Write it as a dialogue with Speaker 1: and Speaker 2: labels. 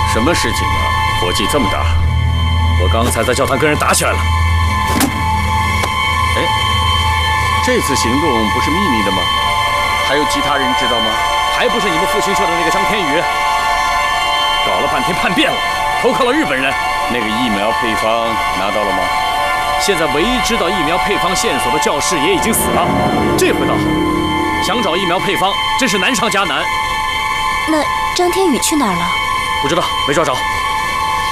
Speaker 1: 什么事情啊？火气这么大？
Speaker 2: 我刚才在教堂跟人打起来了。
Speaker 1: 哎，这次行动不是秘密的吗？还有其他人知道吗？
Speaker 2: 还不是你们复兴社的那个张天宇，搞了半天叛变了，投靠了日本人。
Speaker 1: 那个疫苗配方拿到了吗？
Speaker 2: 现在唯一知道疫苗配方线索的教士也已经死了，这回倒好，想找疫苗配方真是难上加难。
Speaker 3: 那张天宇去哪儿了？
Speaker 2: 不知道，没抓着。